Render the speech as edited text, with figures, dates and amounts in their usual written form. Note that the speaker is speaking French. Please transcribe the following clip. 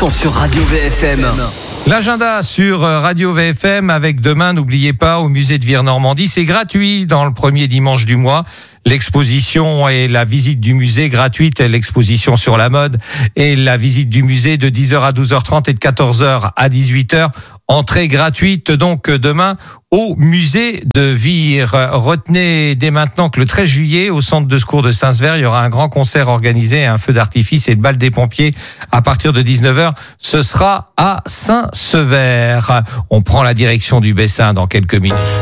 sont sur Radio VFM. L'agenda sur Radio VFM avec demain, n'oubliez pas, au musée de Vire-Normandie, c'est gratuit dans le premier dimanche du mois. L'exposition et la visite du musée gratuite, l'exposition sur la mode et la visite du musée de 10h à 12h30 et de 14h à 18h. Entrée gratuite donc demain au musée de Vire. Retenez dès maintenant que le 13 juillet, au centre de secours de Saint-Sever, il y aura un grand concert organisé, un feu d'artifice et le bal des pompiers à partir de 19h. Ce sera à Saint-Sever. On prend la direction du Bessin dans quelques minutes.